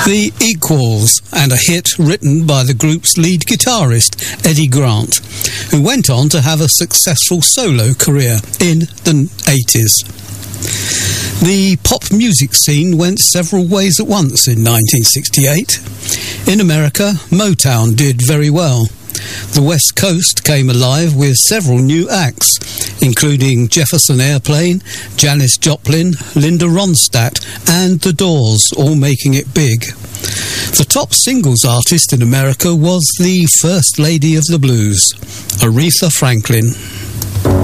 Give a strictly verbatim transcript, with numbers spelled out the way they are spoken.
The Equals, and a hit written by the group's lead guitarist, Eddie Grant, who went on to have a successful solo career in the eighties. The pop music scene went several ways at once in nineteen sixty-eight. In America, Motown did very well. The West Coast came alive with several new acts, including Jefferson Airplane, Janis Joplin, Linda Ronstadt and The Doors, all making it big. The top singles artist in America was the First Lady of the Blues, Aretha Franklin.